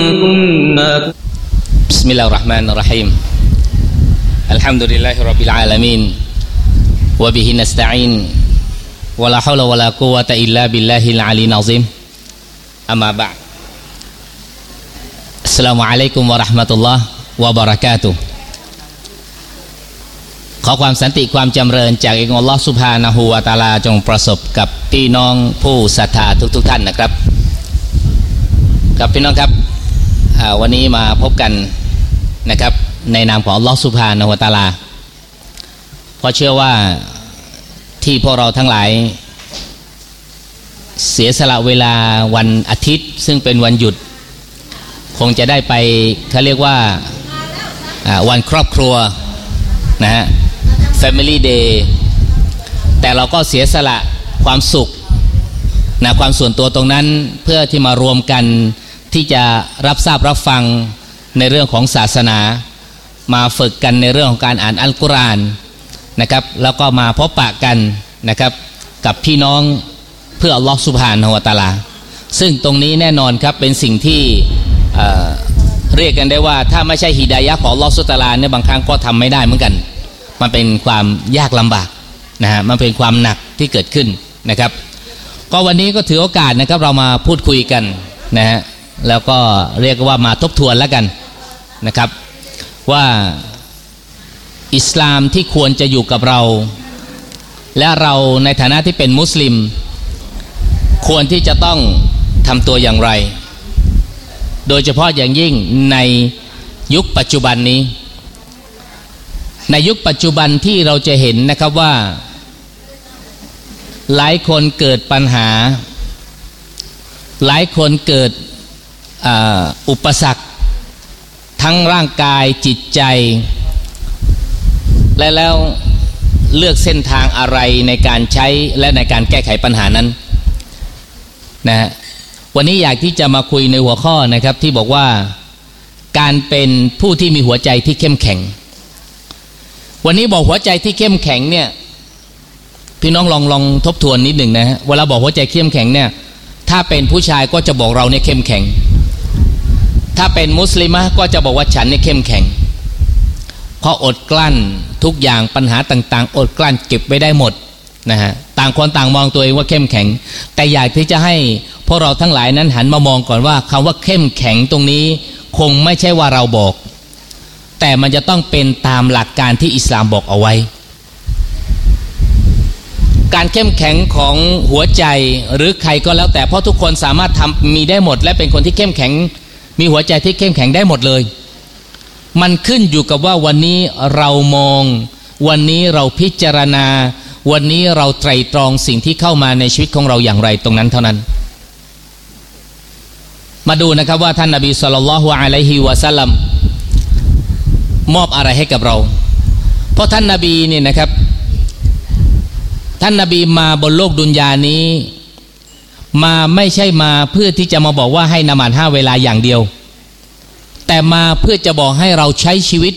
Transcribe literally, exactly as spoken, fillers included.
بسم الله الرحمن الرحيم الحمد لله رب العالمين وبه نستعين ولا حول ولا قوة إلا بالله العلي العظيم أما بعد السلام عليكم ورحمة الله وبركاته ขอความสันติความจำเริญจากอัลลอฮฺซุบฮานะฮูวะตะอาลาจงประสบกับพี่น้องผู้ศรัทธาทุกๆท่านนะครับกับพี่น้องครับวันนี้มาพบกันนะครับในนามของอัลลอฮฺซุบฮานะฮูวะตะอาลาเพราะเชื่อว่าที่พวกเราทั้งหลายเสียสละเวลาวันอาทิตย์ซึ่งเป็นวันหยุดคงจะได้ไปเขาเรียกว่าวันครอบครัวนะฮะ Family Day แต่เราก็เสียสละความสุขนะความส่วนตัวตรงนั้นเพื่อที่มารวมกันที่จะรับทราบรับฟังในเรื่องของศาสนามาฝึกกันในเรื่องของการอ่านอัลกุรอานนะครับแล้วก็มาพบปะกันนะครับกับพี่น้องเพื่ออัลลอฮฺซุบฮานะฮูวะตะอาลาซึ่งตรงนี้แน่นอนครับเป็นสิ่งที่เอ่อเรียกกันได้ว่าถ้าไม่ใช่ฮิดายะห์ของอัลลอฮฺซุบฮานะฮูวะตะอาลาเนี่ยบางครั้งก็ทำไม่ได้เหมือนกันมันเป็นความยากลำบากนะฮะมันเป็นความหนักที่เกิดขึ้นนะครับก็วันนี้ก็ถือโอกาสนะครับเรามาพูดคุยกันนะฮะแล้วก็เรียกว่ามาทบทวนแล้วกันนะครับว่าอิสลามที่ควรจะอยู่กับเราและเราในฐานะที่เป็นมุสลิมควรที่จะต้องทำตัวอย่างไรโดยเฉพาะอย่างยิ่งในยุคปัจจุบันนี้ในยุคปัจจุบันที่เราจะเห็นนะครับว่าหลายคนเกิดปัญหาหลายคนเกิดอุปสรรคทั้งร่างกายจิตใจและแล้วเลือกเส้นทางอะไรในการใช้และในการแก้ไขปัญหานั้นนะฮะวันนี้อยากที่จะมาคุยในหัวข้อนะครับที่บอกว่าการเป็นผู้ที่มีหัวใจที่เข้มแข็งวันนี้บอกหัวใจที่เข้มแข็งเนี่ยพี่น้องลองลองทบทวนนิดหนึ่งนะฮะเวลาบอกหัวใจเข้มแข็งเนี่ยถ้าเป็นผู้ชายก็จะบอกเราเนี่ยเข้มแข็งถ้าเป็นมุสลิมะก็จะบอกว่าฉันเนี่ยเข้มแข็งเพราะอดกลั้นทุกอย่างปัญหาต่างๆอดกลั้นเก็บไว้ได้หมดนะฮะต่างคนต่างมองตัวเองว่าเข้มแข็งแต่อยากที่จะให้พวกเราทั้งหลายนั้นหันมามองก่อนว่าคำว่าเข้มแข็งตรงนี้คงไม่ใช่ว่าเราบอกแต่มันจะต้องเป็นตามหลักการที่อิสลามบอกเอาไว้การเข้มแข็งของหัวใจหรือใครก็แล้วแต่เพราะทุกคนสามารถทำมีได้หมดและเป็นคนที่เข้มแข็งมีหัวใจที่เข้มแข็งได้หมดเลยมันขึ้นอยู่กับว่าวันนี้เรามองวันนี้เราพิจารณาวันนี้เราไตร่ตรองสิ่งที่เข้ามาในชีวิตของเราอย่างไรตรงนั้นเท่านั้นมาดูนะครับว่าท่านนบีศ็อลลัลลอฮุอะลัยฮิวะซัลลัมมอบอะไรให้กับเราเพราะท่านนบีเนี่ยนะครับท่านนบีมาบนโลกดุนยานี้มาไม่ใช่มาเพื่อที่จะมาบอกว่าให้ละหมาดห้าเวลาอย่างเดียวแต่มาเพื่อจะบอกให้เราใช้ชีวิต